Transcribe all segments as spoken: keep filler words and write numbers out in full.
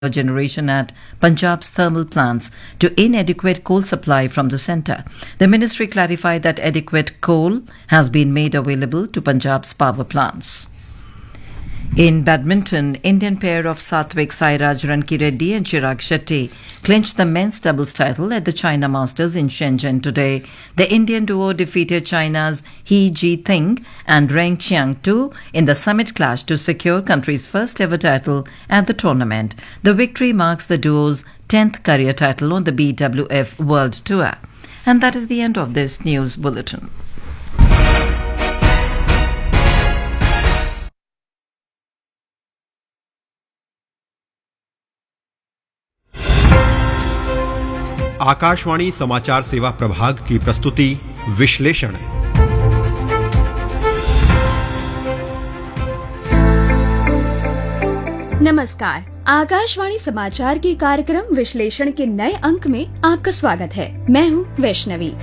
generation at Punjab's thermal plants to inadequate coal supply from the centre. The ministry clarified that adequate coal has been made available to Punjab's power plants. In badminton, Indian pair of Satvik Sairaj Rankireddy and Chirag Shetty clinched the men's doubles title at the China Masters in Shenzhen today. The Indian duo defeated China's He Ji-ting and Reng Qiang-tu in the summit clash to secure country's first ever title at the tournament. The victory marks the duo's tenth career title on the B W F World Tour. And that is the end of this news bulletin. Akashvani समाचार सेवा प्रभाग की प्रस्तुति विश्लेषण। नमस्कार, आकाशवाणी समाचार के कार्यक्रम विश्लेषण के नए अंक में आपका स्वागत है। मैं हूँ वैष्णवी।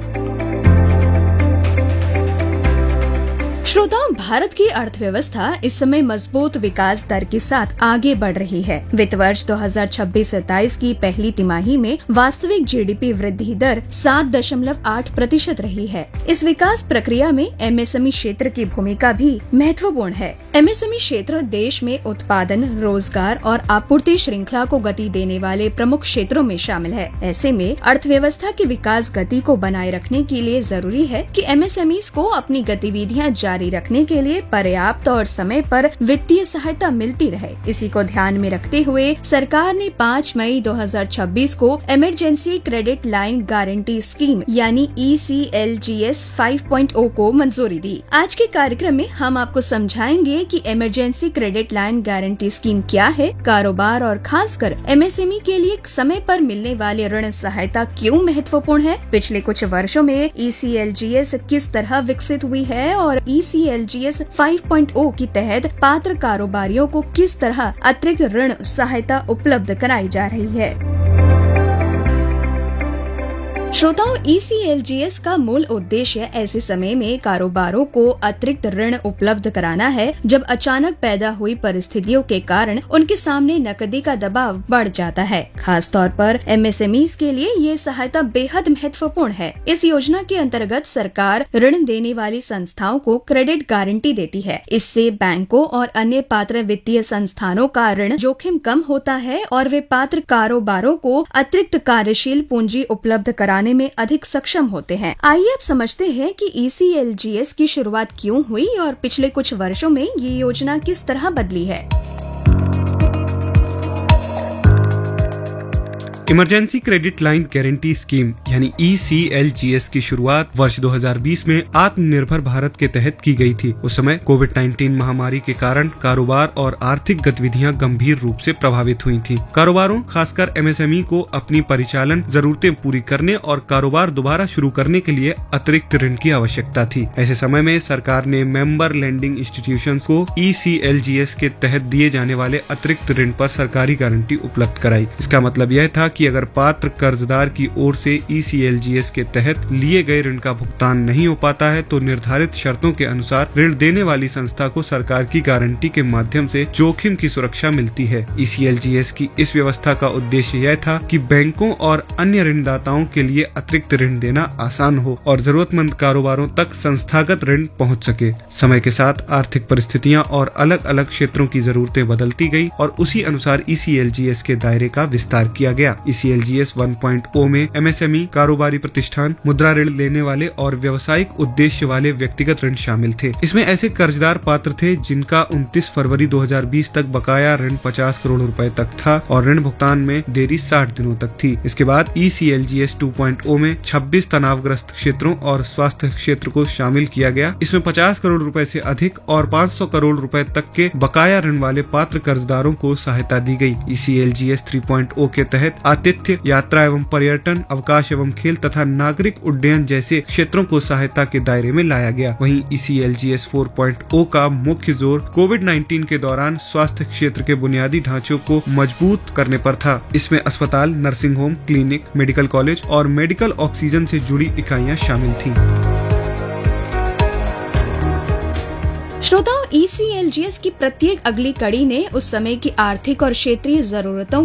श्रोताओं, भारत की अर्थव्यवस्था इस समय मजबूत विकास दर के साथ आगे बढ़ रही है। वित्त वर्ष दो हज़ार छब्बीस सत्ताईस की पहली तिमाही में वास्तविक जीडीपी वृद्धि दर सात दशमलव आठ प्रतिशत रही है। इस विकास प्रक्रिया में एमएसएमई क्षेत्र की भूमिका भी महत्वपूर्ण है। एमएसएमई क्षेत्र देश में उत्पादन, रोजगार और आपूर्ति श्रृंखला को गति देने वाले प्रमुख क्षेत्रों में शामिल है। ऐसे में अर्थव्यवस्था की विकास गति को बनाए रखने के लिए जरूरी है कि एमएसएमई को अपनी गतिविधियाँ जारी रखने के लिए पर्याप्त और समय पर वित्तीय सहायता मिलती रहे। इसी को ध्यान में रखते हुए सरकार ने पाँच मई दो हज़ार छब्बीस को emergency credit line guarantee scheme यानी ई C L G S five point ओ को मंजूरी दी। आज के कार्यक्रम में हम आपको समझाएंगे कि emergency credit line guarantee scheme क्या है, कारोबार और खासकर एमएसएमई के लिए समय पर मिलने वाले ऋण सहायता क्यों महत्वपूर्ण है, पिछले कुछ वर्षों में ई सी एल जी एस किस तरह विकसित हुई है और ई C L G S five point ओ की तहत पात्र कारोबारियों को किस तरह अतिरिक्त ऋण सहायता उपलब्ध कराई जा रही है। श्रोताओं, ई सी एल जी एस का मूल उद्देश्य ऐसे समय में कारोबारों को अतिरिक्त ऋण उपलब्ध कराना है जब अचानक पैदा हुई परिस्थितियों के कारण उनके सामने नकदी का दबाव बढ़ जाता है। खास तौर पर एमएसएमई के लिए ये सहायता बेहद महत्वपूर्ण है। इस योजना के अंतर्गत सरकार ऋण देने वाली संस्थाओं को क्रेडिट गारंटी देती है। इससे बैंकों और अन्य पात्र वित्तीय संस्थानों का ऋण जोखिम कम होता है और वे पात्र कारोबारों को अतिरिक्त कार्यशील पूंजी उपलब्ध कराने में अधिक सक्षम होते हैं। आइए अब समझते हैं कि ई सी एल जी एस की शुरुआत क्यों हुई और पिछले कुछ वर्षों में ये योजना किस तरह बदली है। Emergency credit line guarantee scheme यानी ई सी एल जी एस की शुरुआत वर्ष दो हज़ार बीस में आत्मनिर्भर भारत के तहत की गई थी। उस समय कोविड उन्नीस महामारी के कारण कारोबार और आर्थिक गतिविधियां गंभीर रूप से प्रभावित हुई थी। कारोबारों, खासकर एमएसएमई को अपनी परिचालन जरूरतें पूरी करने और कारोबार दोबारा शुरू करने के लिए अतिरिक्त ऋण की आवश्यकता थी। ऐसे समय में सरकार ने मेंबर लेंडिंग इंस्टीट्यूशंस को ई सी एल जी एस के तहत दिए जाने वाले अतिरिक्त ऋण पर सरकारी गारंटी उपलब्ध कराई। इसका मतलब यह था कि अगर पात्र कर्जदार की ओर से ई सी एल जी एस के तहत लिए गए ऋण का भुगतान नहीं हो पाता है तो निर्धारित शर्तों के अनुसार ऋण देने वाली संस्था को सरकार की गारंटी के माध्यम से जोखिम की सुरक्षा मिलती है। ई सी एल जी एस की इस व्यवस्था का उद्देश्य यह था कि बैंकों और अन्य ऋणदाताओं के लिए अतिरिक्त ऋण देना आसान हो और जरूरतमंद कारोबारों तक संस्थागत ऋण पहुंच सके। समय के साथ आर्थिक परिस्थितियां और अलग अलग क्षेत्रों की जरूरतें बदलती गई और उसी अनुसार ई सी एल जी एस के दायरे का विस्तार किया गया। ई C L G S one point ओ में एमएसएमई, कारोबारी प्रतिष्ठान, मुद्रा ऋण लेने वाले और व्यवसायिक उद्देश्य वाले व्यक्तिगत ऋण शामिल थे। इसमें ऐसे कर्जदार पात्र थे जिनका उनतीस फरवरी दो हज़ार बीस तक बकाया ऋण पचास करोड़ रुपए तक था और ऋण भुगतान में देरी साठ दिनों तक थी। इसके बाद ई C L G S two point ओ में छब्बीस तनावग्रस्त क्षेत्रों और स्वास्थ्य क्षेत्र को शामिल किया गया। इसमें पचास करोड़ रुपए से अधिक और पाँच सौ करोड़ रुपए तक के बकाया ऋण वाले पात्र कर्जदारों को सहायता दी गई। ई C L G S three point ओ के तहत आतिथ्य, यात्रा एवं पर्यटन, अवकाश एवं खेल तथा नागरिक उड्डयन जैसे क्षेत्रों को सहायता के दायरे में लाया गया। वहीं ई C L G S four point ओ का मुख्य जोर कोविड उन्नीस के दौरान स्वास्थ्य क्षेत्र के बुनियादी ढांचों को मजबूत करने पर था। इसमें अस्पताल, nursing home, clinic, medical college और मेडिकल ऑक्सीजन से जुड़ी इकाइयां शामिल थीं। श्रोताओं, ई सी एल जी एस की प्रत्येक अगली कड़ी ने उस समय की आर्थिक और क्षेत्रीय जरूरतों